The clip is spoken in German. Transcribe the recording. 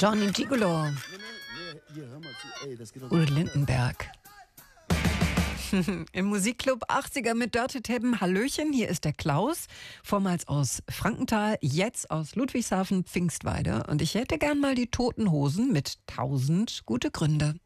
Johnny Gigolo. Hier, hör mal zu. Ey, das geht doch Udo nicht. Lindenberg. Im Musikclub 80er mit Dörte Teppen. Hallöchen, hier ist der Klaus, vormals aus Frankenthal, jetzt aus Ludwigshafen, Pfingstweide. Und ich hätte gern mal die Toten Hosen mit 1000 gute Gründe.